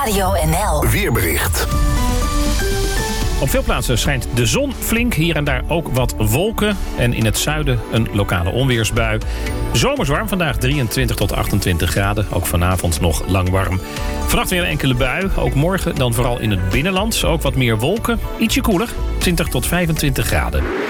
Radio NL. Weerbericht. Op veel plaatsen schijnt de zon flink. Hier en daar ook wat wolken. En in het zuiden een lokale onweersbui. Zomers warm vandaag, 23 tot 28 graden. Ook vanavond nog lang warm. Vannacht weer een enkele bui. Ook morgen dan vooral in het binnenland. Ook wat meer wolken. Ietsje koeler, 20 tot 25 graden.